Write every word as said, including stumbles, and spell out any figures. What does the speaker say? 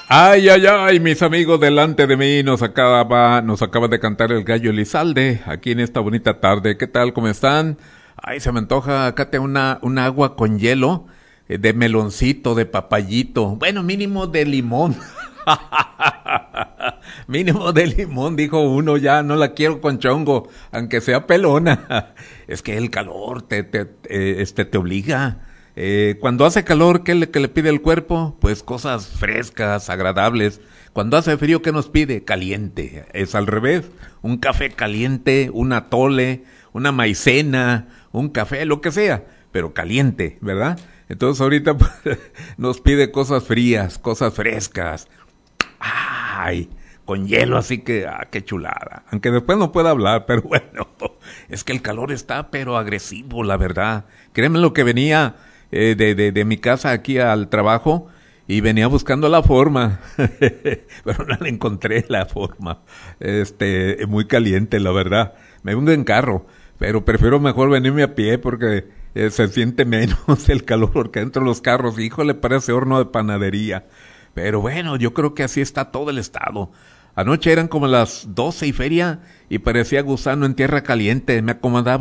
Ay, ay, ay, mis amigos, delante de mí nos acaba, nos acaba de cantar el gallo Elizalde, aquí en esta bonita tarde. ¿Qué tal? ¿Cómo están? Ay, se me antoja, acá tengo una, una agua con hielo, eh, de meloncito, de papayito, bueno, mínimo de limón. Mínimo de limón, dijo uno, ya no la quiero con chongo, aunque sea pelona. Es que el calor te, te, te, este, te obliga. Eh, cuando hace calor, ¿qué le, qué le pide el cuerpo? Pues cosas frescas, agradables. Cuando hace frío, ¿qué nos pide? Caliente. Es al revés. Un café caliente, un atole, una maicena, un café, lo que sea, pero caliente, ¿verdad? Entonces ahorita pues, nos pide cosas frías, cosas frescas. Ay, con hielo, así que, ah, qué chulada. Aunque después no pueda hablar, pero bueno, es que el calor está, pero agresivo, la verdad. Créeme lo que venía eh, de, de, de mi casa aquí al trabajo y venía buscando la forma, pero no le encontré la forma. Este, muy caliente, la verdad. Me vengo en carro, pero prefiero mejor venirme a pie porque eh, se siente menos el calor, porque dentro de los carros, híjole, parece horno de panadería. Pero bueno, yo creo que así está todo el estado. Anoche eran como las doce y feria y parecía gusano en tierra caliente. Me acomodaba